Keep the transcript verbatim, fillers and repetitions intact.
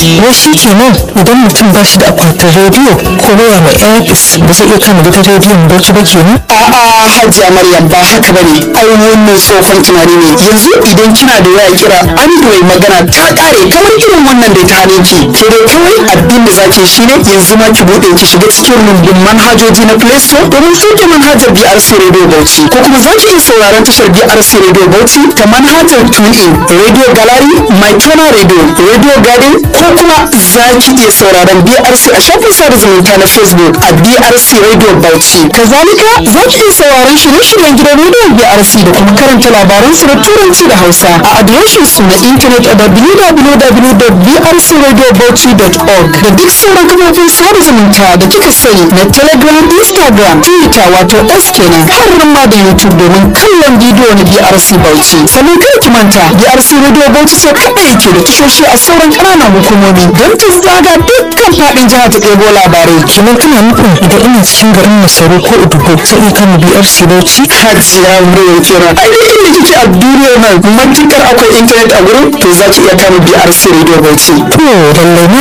wai shi kenan idan mutum ba shi da akwatin rediyo ko waya mai airpis ba zai iya kama gidan rediyon bauchi ba kenan? A'a Hajiya Maryam ba haka bane, ai wannan tsohon tunani ne. Yanzu idan kina da waya kira Android magana ta kare kamar irin wannan da ta hane ki. Ke dai kawai abin da zaki shi ne yanzu ma ki bude ki shiga cikin rumbun manhajoji na Play Store domin sauke manhajar B R C Radio Bauchi, ko kuma zaki iya sauraron tashar B R C Radio Bauchi ta manhajar TuneIn, Radio Gallery, MyTona Radio, Radio Garden, ko kuma zaki iya sauraron B R C a shafin sada zumunta na Facebook a B R C Radio Bauchi. Kazalika zaki iya sauraron shirye-shiryen gidan rediyon B R C da kuma karanta labaran su da turanci da Hausa a adireshin su na intanet a w w w dot b r c radio bauchi dot org da duk sauran kafofin sada zumunta da kika sani na Telegram, Instagram, Twitter wato X kenan, har ma da YouTube domin kallon bidiyo na B R C Bauchi. Sannan kada ki manta B R C Radio Bauchi sai kaɗai yake da tashoshi a sauran ƙananan hukumomi don ta zaga dukkan faɗin jihar ta ɗebo labarai. Kenan kana nufin idan ina cikin garin Masaru ko Udugo sai in kama B R C Bauchi? Hajiya Maryam kenan, ai duk inda kike a duniyar nan matukar akwai intanet a gurin to za ki iya kama B R C Radio Bauchi. To lallai na